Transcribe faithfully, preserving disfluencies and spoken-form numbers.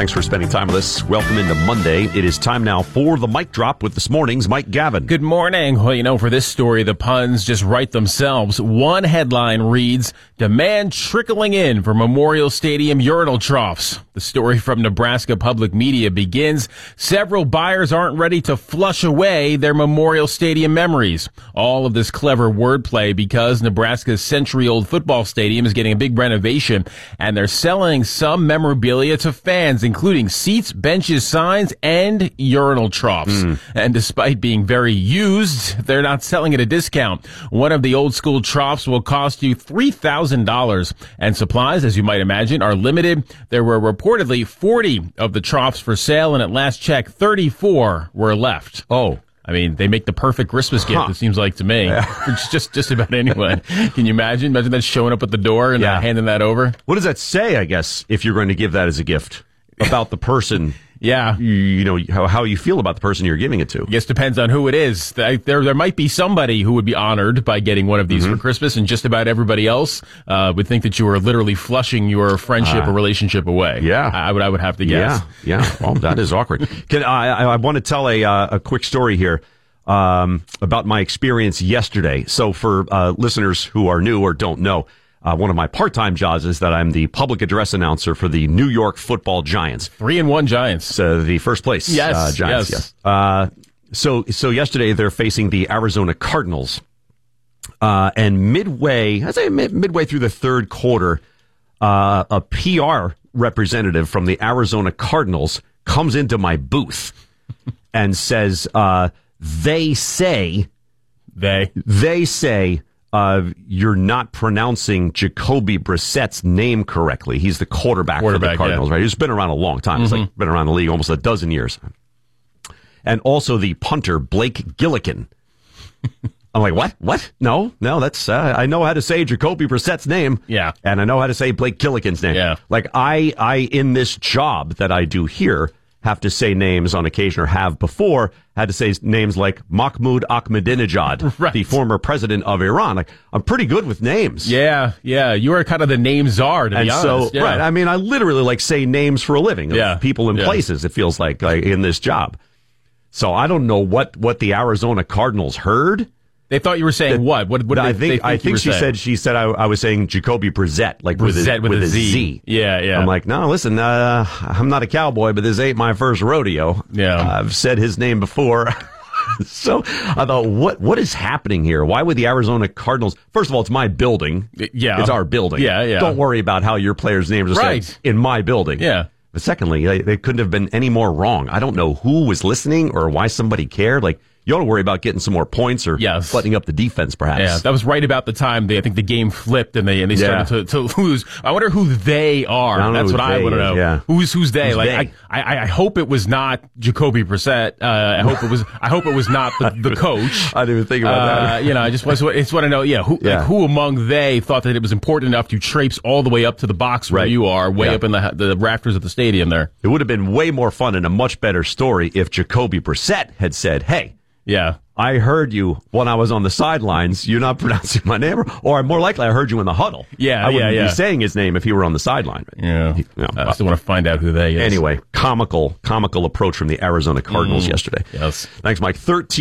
Thanks for spending time with us. Welcome into Monday. It is time now for the Mic Drop with this morning's Mike Gavin. Good morning. Well, you know, for this story, the puns just write themselves. One headline reads, "Demand trickling in for Memorial Stadium urinal troughs." The story from Nebraska Public Media begins, "Several buyers aren't ready to flush away their Memorial Stadium memories." All of this clever wordplay because Nebraska's century-old football stadium is getting a big renovation, and they're selling some memorabilia to fans, including seats, benches, signs, and urinal troughs. Mm. And despite being very used, they're not selling at a discount. One of the old-school troughs will cost you three thousand dollars, and supplies, as you might imagine, are limited. There were reportedly forty of the troughs for sale, and at last check, thirty-four were left. Oh. I mean, they make the perfect Christmas gift, huh. It seems like to me. Yeah. It's just, just about anyone. Can you imagine? Imagine that showing up at the door and yeah. uh, handing that over. What does that say, I guess, if you're going to give that as a gift? About the person. Yeah. You, you know, how, how you feel about the person you're giving it to. I guess depends on who it is. There, there might be somebody who would be honored by getting one of these mm-hmm. for Christmas, and just about everybody else uh, would think that you were literally flushing your friendship uh, or relationship away. Yeah. I would I would have to guess. Yeah. Yeah. Well, that is awkward. Can, I, I, I want to tell a, uh, a quick story here. Um, about my experience yesterday. So for uh, listeners who are new or don't know, uh, one of my part-time jobs is that I'm the public address announcer for the New York Football Giants. Three and one Giants. So the first place yes, uh, Giants. Yes. Yes. Uh, so so yesterday they're facing the Arizona Cardinals, uh, and midway, I say mid- midway through the third quarter, uh, a P R representative from the Arizona Cardinals comes into my booth and says, Uh, They say, they, they say, uh, you're not pronouncing Jacoby Brissett's name correctly. He's the quarterback, quarterback for the Cardinals, yeah. right? He's been around a long time. He's mm-hmm. like been around the league almost a dozen years. And also the punter, Blake Gillikin. I'm like, what? What? No, no, that's, uh, I know how to say Jacoby Brissett's name. Yeah. And I know how to say Blake Gillikin's name. Yeah. Like I, I, in this job that I do here, have to say names on occasion, or have before had to say names like Mahmoud Ahmadinejad, right. the former president of Iran. Like, I'm pretty good with names. Yeah, yeah. You are kind of the name czar, to and be honest. So, yeah. right. I mean, I literally like say names for a living of yeah. people and yeah. places, it feels like, like in this job. So I don't know what, what the Arizona Cardinals heard. They thought you were saying that, what? What? What? I did think, they think I think she saying? said she said I, I was saying Jacoby Brissett, like Brissett with a, with, with a a Z. Z. Yeah, yeah. I'm like, no, listen, uh, I'm not a cowboy, but this ain't my first rodeo. Yeah, uh, I've said his name before. So I thought, what what is happening here? Why would the Arizona Cardinals? First of all, it's my building. Yeah, it's our building. Yeah, yeah. Don't worry about how your players' names are right. said in my building. Yeah. But secondly, they, they couldn't have been any more wrong. I don't know who was listening or why somebody cared. Like, you ought to worry about getting some more points or yes. buttoning up the defense, perhaps. Yeah, that was right about the time they, I think the game flipped and they and they yeah. started to, to lose. I wonder who they are. That's what I want to know. Yeah. Who's who's they? Who's like they? I, I I hope it was not Jacoby Brissett. Uh, I hope it was. I hope it was not the, the coach. I didn't even think about uh, that. You know, I just, just want to know. Yeah, who yeah. Like, who among they thought that it was important enough to traipse all the way up to the box where right. you are, way yeah. up in the the rafters of the stadium there? It would have been way more fun and a much better story if Jacoby Brissett had said, "Hey, yeah." I heard you when I was on the sidelines. You're not pronouncing my name, or more likely, I heard you in the huddle. Yeah, I yeah, wouldn't yeah. be saying his name if he were on the sideline. Yeah, he, you know, I still want to find out who they is. Anyway, comical, comical approach from the Arizona Cardinals mm, yesterday. Yes, thanks, Mike. Thirteen.